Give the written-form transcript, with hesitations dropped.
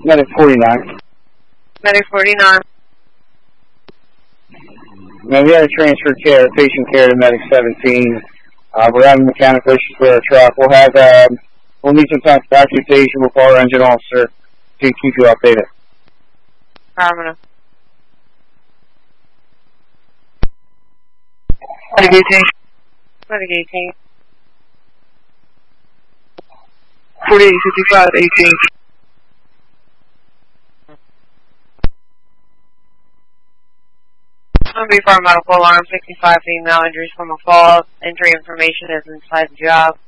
Medic 49. Medic 49. Now, we had to transfer care, patient care to Medic 17. We're having mechanical issues with our truck. We'll need some time for documentation with our engine officer to keep you updated. Affirmative. Medic 18. Medic 18. 4855 18. Going to be for a medical alarm, 65 female injuries from a fall. Injury information is inside the job.